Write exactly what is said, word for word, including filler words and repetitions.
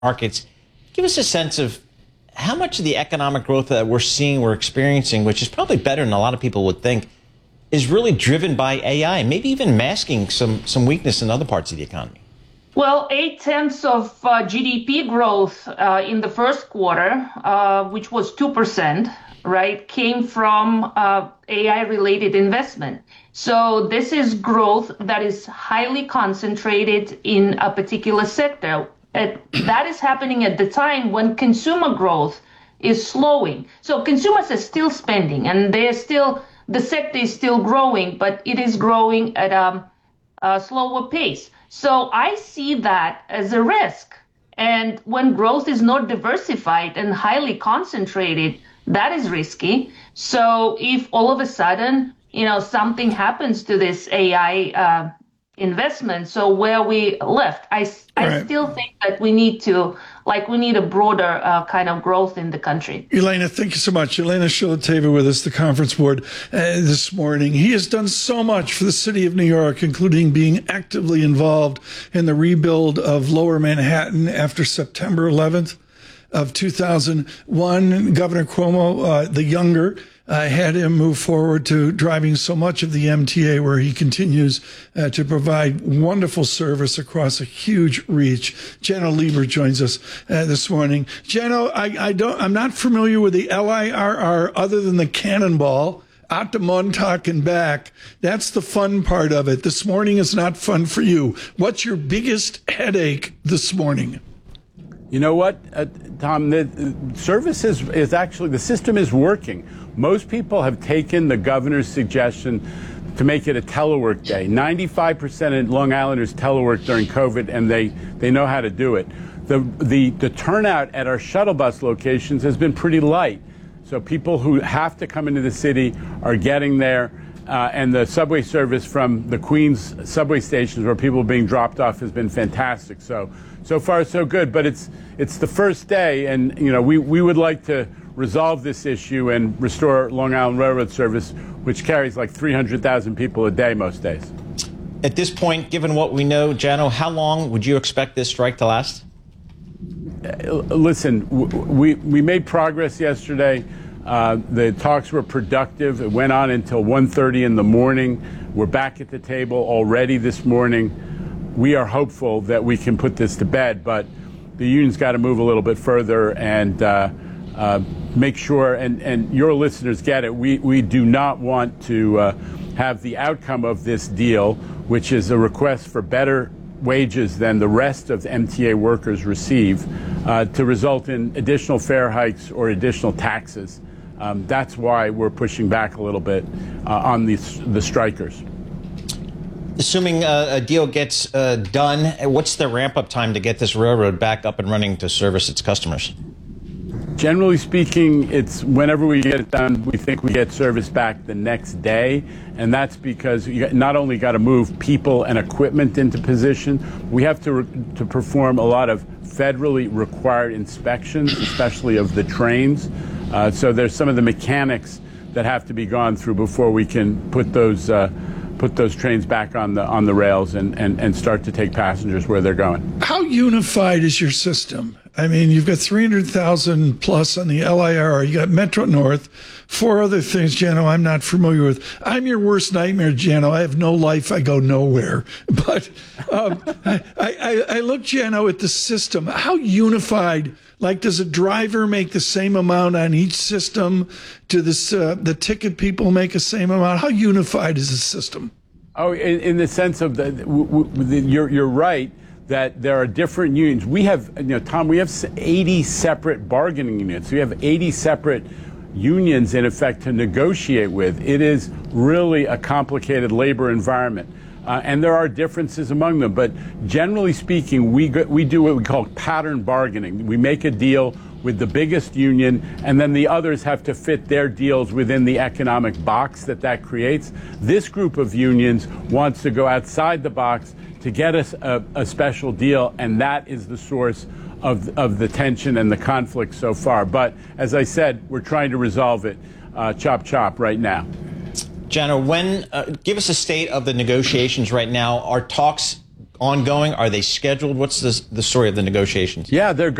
markets. Give us a sense of how much of the economic growth that we're seeing, we're experiencing, which is probably better than a lot of people would think, is really driven by A I, maybe even masking some, some weakness in other parts of the economy. Well, eight tenths of uh, G D P growth uh, in the first quarter, uh, which was two percent, right, came from uh, A I-related investment. So this is growth that is highly concentrated in a particular sector. Uh, that is happening at the time when consumer growth is slowing. So consumers are still spending, and they're still, the sector is still growing, but it is growing at a, a slower pace. So I see that as a risk. And when growth is not diversified and highly concentrated, that is risky. So if all of a sudden, you know, something happens to this A I uh, investment, so where we left, I, I right. still think that we need to, like, we need a broader uh, kind of growth in the country. Elena, thank you so much. Elena Sholoteva with us, the Conference Board, uh, this morning. He has done so much for the city of New York, including being actively involved in the rebuild of Lower Manhattan after September eleventh of two thousand one. Governor Cuomo, uh, the younger, Uh, had him move forward to driving so much of the M T A, where he continues uh, to provide wonderful service across a huge reach. Janno Lieber joins us uh, this morning. Janno, I, I don't, I'm not familiar with the L I R R other than the cannonball out to Montauk and back. That's the fun part of it. This morning is not fun for you. What's your biggest headache this morning? You know what, uh, Tom, the uh, service is, is actually, the system is working. Most people have taken the governor's suggestion to make it a telework day. ninety-five percent of Long Islanders telework during COVID, and they, they know how to do it. The, the, the turnout at our shuttle bus locations has been pretty light. So people who have to come into the city are getting there. Uh, and the subway service from the Queens subway stations where people are being dropped off has been fantastic. So, so far so good. But it's it's the first day, and you know we, we would like to resolve this issue and restore Long Island Railroad service, which carries like three hundred thousand people a day most days. At this point, given what we know, Janno, how long would you expect this strike to last? Uh, listen, we we made progress yesterday. Uh, the talks were productive. It went on until one thirty in the morning. We're back at the table already this morning. We are hopeful that we can put this to bed, but the union's got to move a little bit further and uh, uh, make sure, and, and your listeners get it, we, we do not want to uh, have the outcome of this deal, which is a request for better wages than the rest of the M T A workers receive, uh, to result in additional fare hikes or additional taxes. Um, that's why we're pushing back a little bit uh, on these, the strikers. Assuming uh, a deal gets uh, done, what's the ramp-up time to get this railroad back up and running to service its customers? Generally speaking, it's whenever we get it done, we think we get service back the next day. And that's because you not only got to move people and equipment into position, we have to, to perform a lot of federally required inspections, especially of the trains. Uh, so there's some of the mechanics that have to be gone through before we can put those uh, put those trains back on the on the rails and, and, and start to take passengers where they're going. How unified is your system? I mean, you've got three hundred thousand plus on the L I R R. You got Metro North, four other things, Janno, I'm not familiar with. I'm your worst nightmare, Janno. I have no life. I go nowhere. But um, I, I, I look, Janno, at the system. How unified? Like, does a driver make the same amount on each system? Do this, uh, the ticket people make the same amount? How unified is the system? Oh, in, in the sense of the, w w the you're, you're right that there are different unions. We have, you know, Tom, we have eighty separate bargaining units. We have eighty separate unions in effect to negotiate with. It is really a complicated labor environment. Uh, and there are differences among them, but generally speaking, we go, we do what we call pattern bargaining. We make a deal with the biggest union, and then the others have to fit their deals within the economic box that that creates. This group of unions wants to go outside the box to get us a, a special deal, and that is the source of, of the tension and the conflict so far. But as I said, we're trying to resolve it uh, chop chop right now. Janno, when uh, give us a state of the negotiations right now. Are talks ongoing? Are they scheduled? What's the, the story of the negotiations? Yeah, they're